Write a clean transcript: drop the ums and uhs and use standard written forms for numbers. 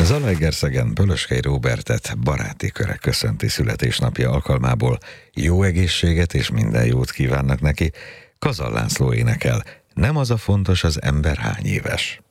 Zalaegerszegen Bölöskei Róbertet baráti körek köszönti születésnapja alkalmából. Jó egészséget és minden jót kívánnak neki. Kazal László énekel. Nem az a fontos, az ember hány éves.